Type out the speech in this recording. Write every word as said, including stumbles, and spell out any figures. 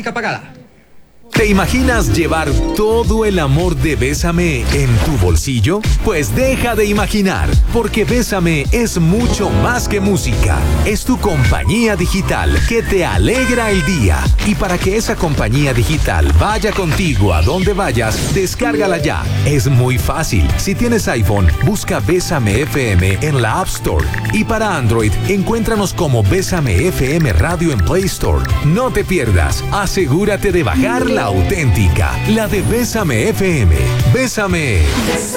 marca pagada. ¿Te imaginas llevar todo el amor de Bésame en tu bolsillo? Pues deja de imaginar, porque Bésame es mucho más que música. Es tu compañía digital que te alegra el día. Y para que esa compañía digital vaya contigo a donde vayas, descárgala ya. Es muy fácil. Si tienes iPhone, busca Bésame F M en la App Store. Y para Android, encuéntranos como Bésame F M Radio en Play Store. No te pierdas. Asegúrate de bajar la auténtica, la de Bésame F M. Bésame. Bésame.